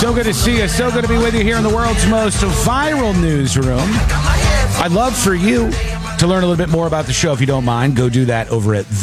So good to see you. So good to be with you here in the world's most viral newsroom. I'd love for you to learn a little bit more about the show. If you don't mind, go do that over at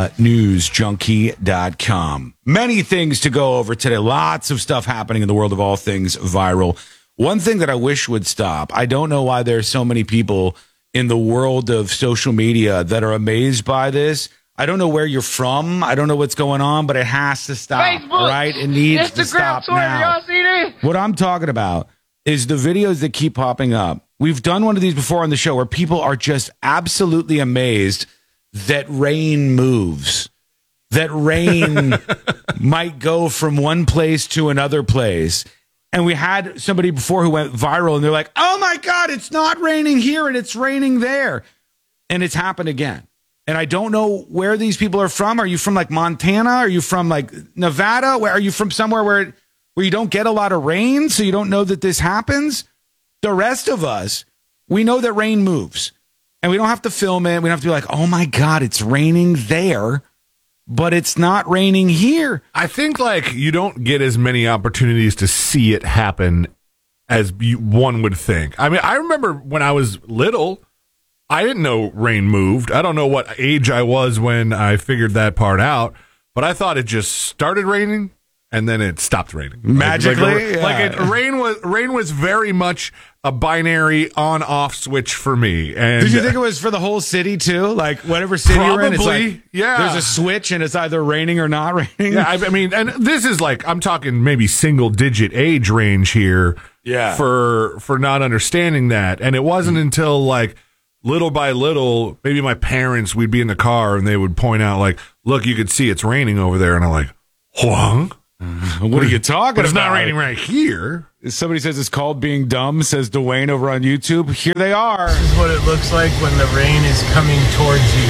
thenewsjunkie.com. Many things to go over today. Lots of stuff happening in the world of all things viral. One thing that I wish would stop. I don't know why there's so many people in the world of social media that are amazed by this. I don't know where you're from. I don't know what's going on, but it has to stop. Facebook, right? It needs Instagram, to stop Twitter, now. y'all see this? What I'm talking about is the videos that keep popping up. We've done one of these before on the show where people are just absolutely amazed that rain moves, that rain might go from one place to another place. And we had somebody before who went viral, and they're like, oh, my God, it's not raining here, and it's raining there. And it's happened again. And I don't know where these people are from. Are you from, like, Montana? Are you from, like, Nevada? Where are you from? Somewhere where you don't get a lot of rain, so you don't know that this happens? The rest of us, we know that rain moves. And we don't have to film it. We don't have to be like, oh, my God, it's raining there, but it's not raining here. I think, like, you don't get as many opportunities to see it happen as one would think. I mean, I remember when I was little, I didn't know rain moved. I don't know what age I was when I figured that part out, but I thought it just started raining and then it stopped raining. Magically? Rain was very much a binary on-off switch for me. And did you think it was for the whole city, too? Like, whatever city you're in, it's like, yeah. There's a switch and it's either raining or not raining? Yeah, I mean, and this is like, I'm talking maybe single-digit age range here for not understanding that. And it wasn't until, like, little by little, maybe my parents, we'd be in the car and they would point out, like, look, you can see it's raining over there. And I'm like, Huang? What are you talking about? But it's not raining right here. Somebody says it's called being dumb, says Dwayne over on YouTube. Here they are. This is what it looks like when the rain is coming towards you.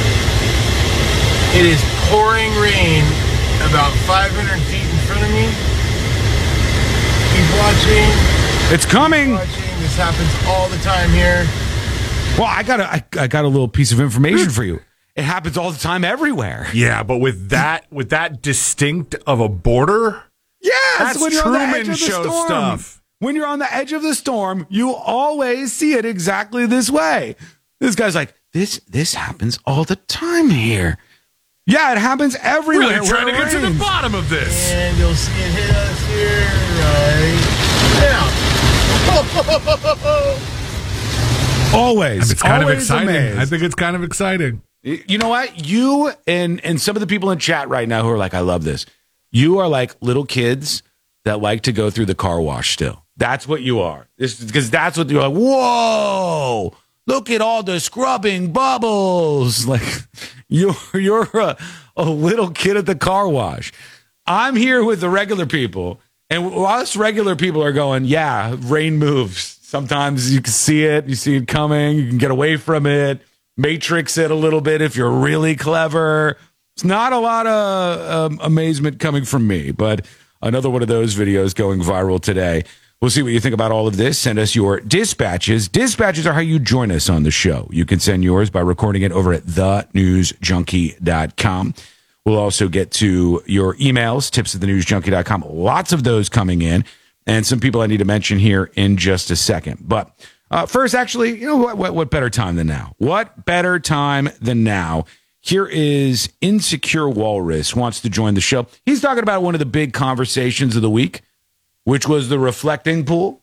It is pouring rain about 500 feet in front of me. Keep watching. It's coming. Keep watching. This happens all the time here. Well, I got a little piece of information for you. It happens all the time everywhere. Yeah, but with that distinct of a border, yes, that's Truman Show stuff. When you're on the edge of the storm, you always see it exactly this way. This guy's like, this happens all the time here. Yeah, it happens everywhere. Really trying to get to the bottom of this. And you'll see it hit us here right now. Always. It's kind of always exciting. amazed. I think it's kind of exciting. You know what? You and some of the people in chat right now who are like, I love this. You are like little kids that like to go through the car wash still. That's what you are. Because that's what you're like, whoa, look at all the scrubbing bubbles. Like, you're a little kid at the car wash. I'm here with the regular people. And us regular people are going, yeah, rain moves. Sometimes you can see it. You see it coming. You can get away from it. Matrix it a little bit if you're really clever. It's not a lot of amazement coming from me, but another one of those videos going viral today. We'll see what you think about all of this. Send us your dispatches. Dispatches are how you join us on the show. You can send yours by recording it over at thenewsjunkie.com. We'll also get to your emails, tips@thenewsjunkie.com. Lots of those coming in, and some people I need to mention here in just a second. But first, actually, you know what better time than now? What better time than now? Here is Insecure Walrus wants to join the show. He's talking about one of the big conversations of the week, which was the reflecting pool.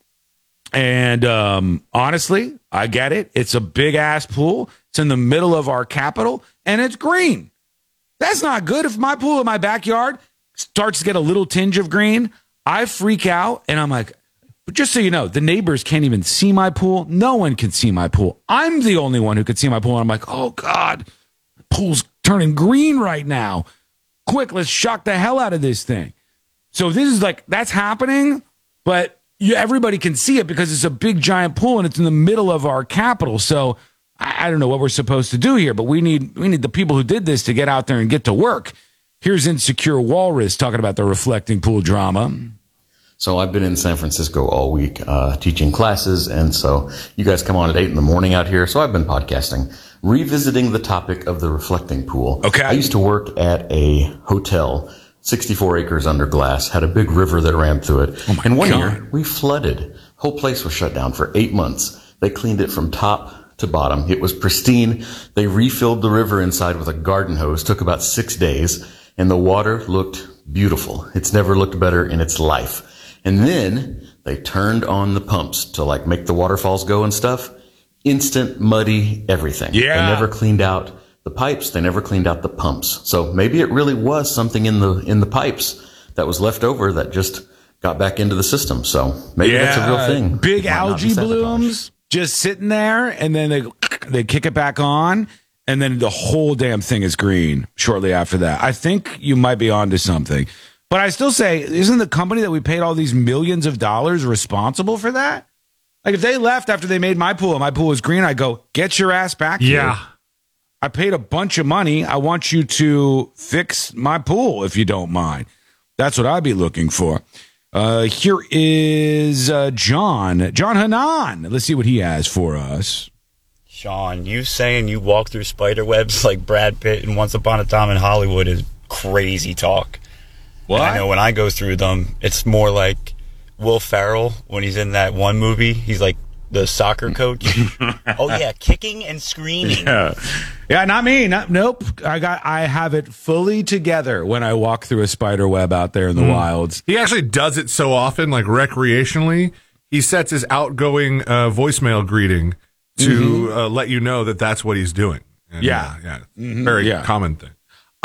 And honestly, I get it. It's a big-ass pool. It's in the middle of our capital, and it's green. That's not good. If my pool in my backyard starts to get a little tinge of green, I freak out, and I'm like, but just so you know, the neighbors can't even see my pool. No one can see my pool. I'm the only one who can see my pool, and I'm like, oh, God, the pool's turning green right now. Quick, let's shock the hell out of this thing. So this is like, that's happening, but everybody can see it because it's a big, giant pool, and it's in the middle of our capital. So I don't know what we're supposed to do here, but we need the people who did this to get out there and get to work. Here's Insecure Walrus talking about the reflecting pool drama. So I've been in San Francisco all week teaching classes, and so you guys come on at 8 in the morning out here. So I've been podcasting, revisiting the topic of the reflecting pool. Okay. I used to work at a hotel 64 acres under glass, had a big river that ran through it. Oh my and one God. year, we flooded. Whole place was shut down for 8 months. They cleaned it from top to bottom. It was pristine. They refilled the river inside with a garden hose. Took about 6 days, and the water looked beautiful. It's never looked better in its life. And then they turned on the pumps to like make the waterfalls go and stuff. Instant muddy everything. Yeah. They never cleaned out the pipes. They never cleaned out the pumps. So maybe it really was something in the pipes that was left over that just got back into the system. So maybe that's a real thing. Big It might not be algae sabotage. blooms just sitting there, and then they kick it back on, and then the whole damn thing is green shortly after that. I think you might be onto something. But I still say, isn't the company that we paid all these millions of dollars responsible for that? Like, if they left after they made my pool and my pool was green, I'd go, get your ass back here. I paid a bunch of money. I want you to fix my pool if you don't mind. That's what I'd be looking for. Here is John Hanan. Let's see what he has for us. Sean, you saying you walk through spider webs like Brad Pitt in Once Upon a Time in Hollywood is crazy talk. What? And I know when I go through them, it's more like Will Ferrell when he's in that one movie. He's like the soccer coach. Oh yeah, kicking and screaming. Yeah, not me. Nope. I have it fully together when I walk through a spider web out there in the wilds. He actually does it so often, like recreationally. He sets his outgoing voicemail greeting to let you know that that's what he's doing. And, very common thing.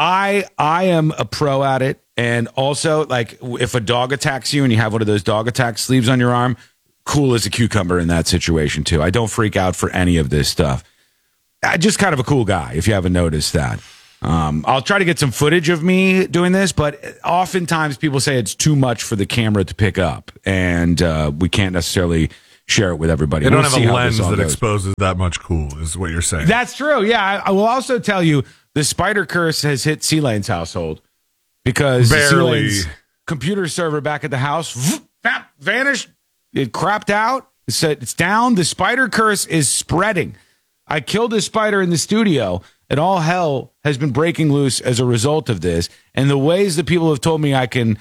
I am a pro at it. And also, like, if a dog attacks you and you have one of those dog attack sleeves on your arm, cool as a cucumber in that situation, too. I don't freak out for any of this stuff. I'm just kind of a cool guy, if you haven't noticed that. I'll try to get some footage of me doing this, but oftentimes people say it's too much for the camera to pick up, and we can't necessarily share it with everybody. They don't We'll have see a how lens this all that goes. exposes that much cool, is what you're saying. That's true. Yeah, I will also tell you the spider curse has hit C-Lane's household because Barely. C-Lane's computer server back at the house vanished. It crapped out. It's down. The spider curse is spreading. I killed a spider in the studio, and all hell has been breaking loose as a result of this. And the ways that people have told me I can,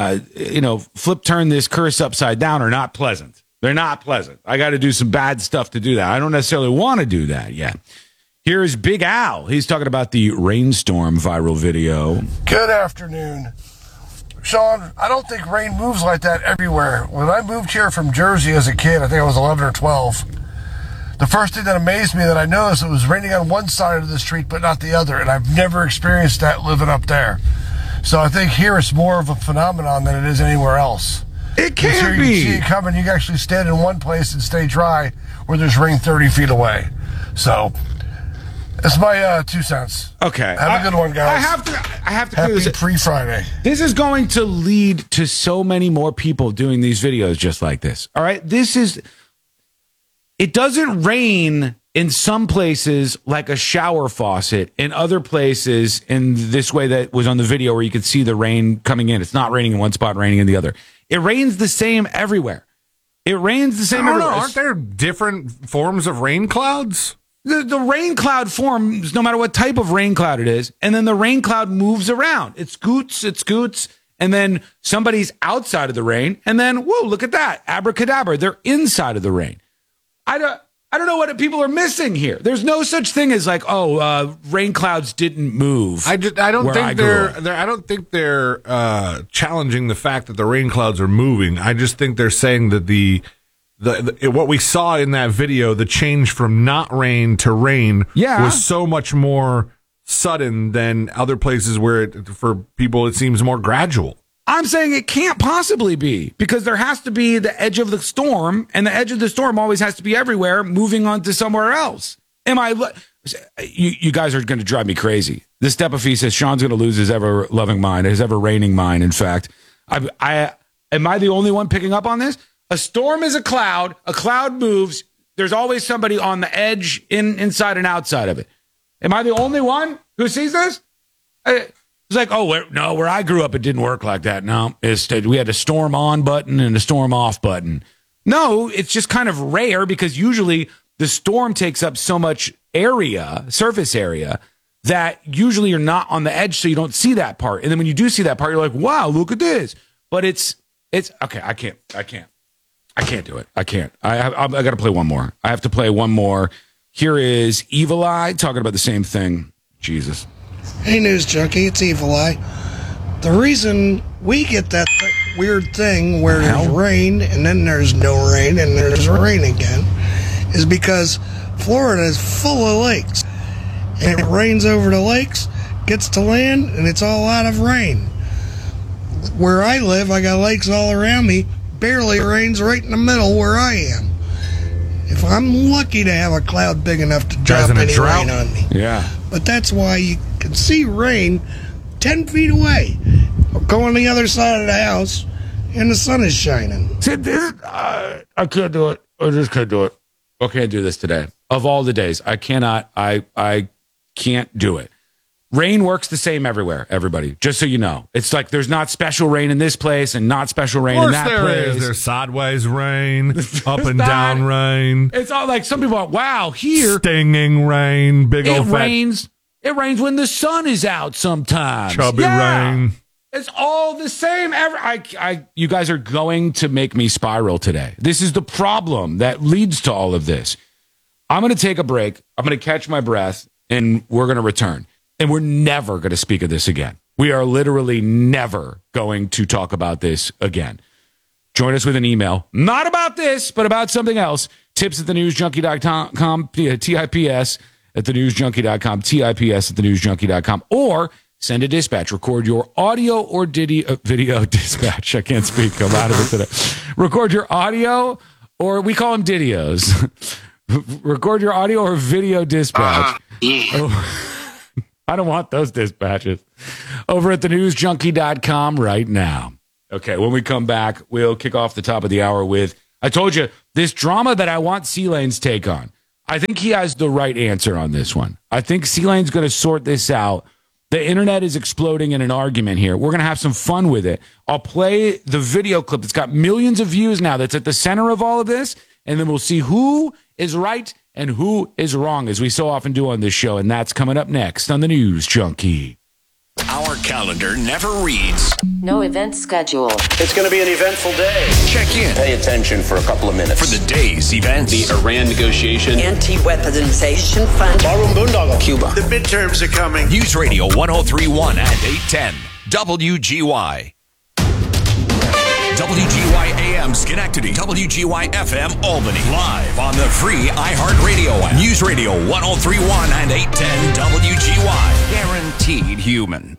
turn this curse upside down are not pleasant. They're not pleasant. I got to do some bad stuff to do that. I don't necessarily want to do that yet. Here's Big Al. He's talking about the rainstorm viral video. Good afternoon. Sean, I don't think rain moves like that everywhere. When I moved here from Jersey as a kid, I think I was 11 or 12, the first thing that amazed me that I noticed, it was raining on one side of the street but not the other, and I've never experienced that living up there. So I think here it's more of a phenomenon than it is anywhere else. It Here can you be. see it coming, you can actually stand in one place and stay dry where there's rain 30 feet away. So that's my 2 cents. Okay. Have a good one, guys. I have to clear Happy this. pre-Friday. This is going to lead to so many more people doing these videos just like this. All right. It doesn't rain in some places like a shower faucet, in other places in this way that was on the video where you could see the rain coming in. It's not raining in one spot, raining in the other. It rains the same everywhere. It rains the same I don't know. everywhere. Aren't there different forms of rain clouds? The rain cloud forms no matter what type of rain cloud it is, and then the rain cloud moves around. It scoots, and then somebody's outside of the rain, and then, whoa, look at that. Abracadabra, they're inside of the rain. I don't know what people are missing here. There's no such thing as like, rain clouds didn't move. I don't think they're challenging the fact that the rain clouds are moving. I just think they're saying that the what we saw in that video, the change from not rain to rain, was so much more sudden than other places where for people it seems more gradual. I'm saying it can't possibly be, because there has to be the edge of the storm, and the edge of the storm always has to be everywhere, moving on to somewhere else. You guys are going to drive me crazy. This Stepafee says Sean's going to lose his ever-loving mind, his ever-reigning mind, in fact. Am I the only one picking up on this? A storm is a cloud moves, there's always somebody on the edge, inside and outside of it. Am I the only one who sees this? It's like, where I grew up, it didn't work like that. No, we had a storm on button and a storm off button. No, it's just kind of rare because usually the storm takes up so much surface area, that usually you're not on the edge, so you don't see that part. And then when you do see that part, you're like, wow, look at this. But it's okay. I can't do it. I can't. I got to play one more. I have to play one more. Here is Evil Eye talking about the same thing. Jesus. Hey, News Junkie, it's Evil Eye. The reason we get that weird thing where there's rain and then there's no rain and there's rain again is because Florida is full of lakes. And it rains over the lakes, gets to land, and it's all out of rain. Where I live, I got lakes all around me. Barely rains right in the middle where I am. If I'm lucky to have a cloud big enough to drop any rain on me. Yeah. But that's why you can see rain 10 feet away. Go on the other side of the house, and the sun is shining. I can't do it. I just can't do it. I can't do this today. Of all the days, I cannot. I can't do it. Rain works the same everywhere, everybody. Just so you know. It's like there's not special rain in this place and not special rain in that place. There's sideways rain, up and down rain. It's all like some people are, wow, here. Stinging rain, big old fat. It rains when the sun is out sometimes. Chubby rain. It's all the same. You guys are going to make me spiral today. This is the problem that leads to all of this. I'm going to take a break. I'm going to catch my breath, and we're going to return. And we're never going to speak of this again. We are literally never going to talk about this again. Join us with an email, not about this, but about something else. Tips@thenewsjunkie.com, TIPS at thenewsjunkie.com, TIPS at thenewsjunkie.com, or send a dispatch. Record your audio or video dispatch. I can't speak. I'm out of it today. Record your audio, or we call them Didios. Record your audio or video dispatch. I don't want those dispatches. Over at thenewsjunkie.com right now. Okay, when we come back, we'll kick off the top of the hour with, I told you, this drama that I want C-Lane's take on. I think he has the right answer on this one. I think C-Lane's going to sort this out. The internet is exploding in an argument here. We're going to have some fun with it. I'll play the video clip that's got millions of views now that's at the center of all of this, and then we'll see who is right and who is wrong, as we so often do on this show. And that's coming up next on the News Junkie. Our calendar never reads. No event schedule. It's going to be an eventful day. Check in. Pay attention for a couple of minutes. For the day's events. The Iran negotiation. Anti-weaponization fund. Barroom Boondoggle. Cuba. The midterms are coming. News Radio 103.1 and 810. WGY. WGY AM Schenectady, WGY FM Albany, live on the free iHeartRadio app. News Radio 103.1 and 810 WGY. Guaranteed human.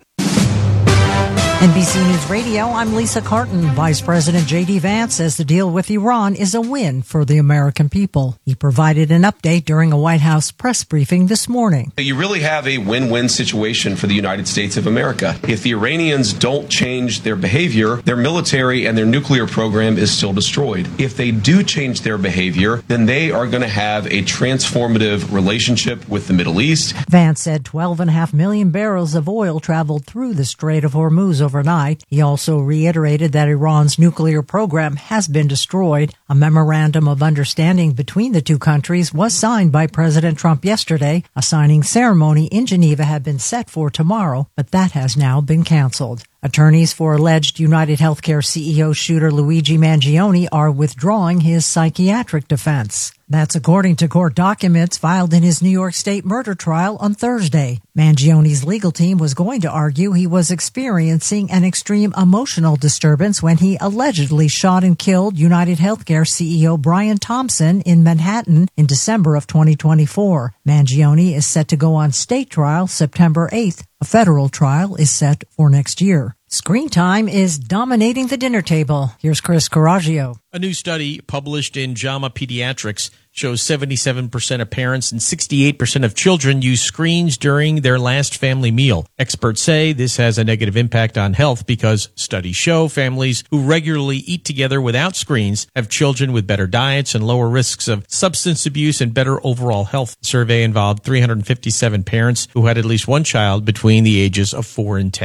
NBC News Radio, I'm Lisa Carton. Vice President J.D. Vance says the deal with Iran is a win for the American people. He provided an update during a White House press briefing this morning. You really have a win-win situation for the United States of America. If the Iranians don't change their behavior, their military and their nuclear program is still destroyed. If they do change their behavior, then they are going to have a transformative relationship with the Middle East. Vance said 12.5 million barrels of oil traveled through the Strait of Hormuz overnight. He also reiterated that Iran's nuclear program has been destroyed. A memorandum of understanding between the two countries was signed by President Trump yesterday. A signing ceremony in Geneva had been set for tomorrow, but that has now been canceled. Attorneys for alleged United Healthcare CEO shooter Luigi Mangione are withdrawing his psychiatric defense. That's according to court documents filed in his New York State murder trial on Thursday. Mangione's legal team was going to argue he was experiencing an extreme emotional disturbance when he allegedly shot and killed United Healthcare CEO Brian Thompson in Manhattan in December of 2024. Mangione is set to go on state trial September 8th. A federal trial is set for next year. Screen time is dominating the dinner table. Here's Chris Coraggio. A new study published in JAMA Pediatrics shows 77% of parents and 68% of children use screens during their last family meal. Experts say this has a negative impact on health because studies show families who regularly eat together without screens have children with better diets and lower risks of substance abuse and better overall health. The survey involved 357 parents who had at least one child between the ages of 4 and 10.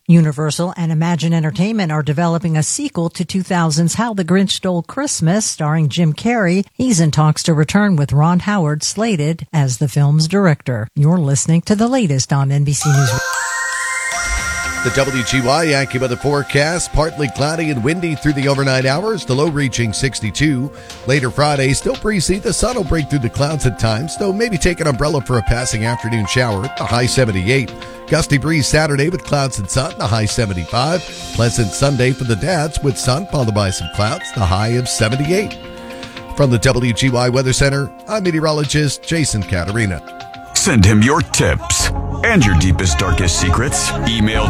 Universal and Imagine Entertainment are developing a sequel to 2000's How the Grinch Stole Christmas, starring Jim Carrey. He's in talks to return with Ron Howard slated as the film's director. You're listening to the latest on NBC News. The WGY Yankee weather forecast, partly cloudy and windy through the overnight hours, the low reaching 62. Later Friday, still breezy, the sun will break through the clouds at times, though maybe take an umbrella for a passing afternoon shower, the high 78. Gusty breeze Saturday with clouds and sun, the high 75. Pleasant Sunday for the dads with sun followed by some clouds, the high of 78. From the WGY Weather Center, I'm meteorologist Jason Caterina. Send him your tips and your deepest, darkest secrets. Email